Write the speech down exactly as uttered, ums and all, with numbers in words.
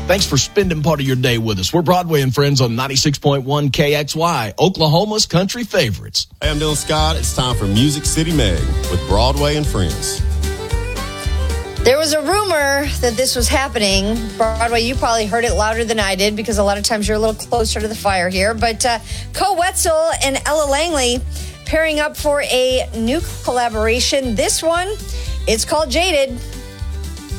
Thanks for spending part of your day with us. We're Broadway and Friends on ninety-six point one K X Y, Oklahoma's country favorites. Hey, I'm Dylan Scott. It's time for Music City Meg with Broadway and Friends. There was a rumor that this was happening. Broadway, you probably heard it louder than I did because a lot of times you're a little closer to the fire here. But uh, Co Wetzel and Ella Langley pairing up for a new collaboration. This one, it's called Jaded.